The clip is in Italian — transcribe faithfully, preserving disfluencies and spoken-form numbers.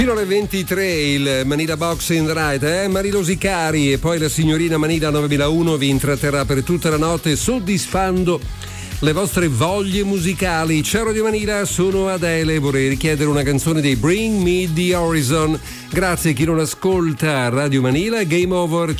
Fino alle ventitré il Manila Boxing Ride, eh? Marilo Sicari e poi la signorina Manila novemilauno vi intratterrà per tutta la notte soddisfando le vostre voglie musicali. Ciao Radio Manila, sono Adele, vorrei richiedere una canzone dei Bring Me the Horizon. Grazie a chi non ascolta Radio Manila, Game Over.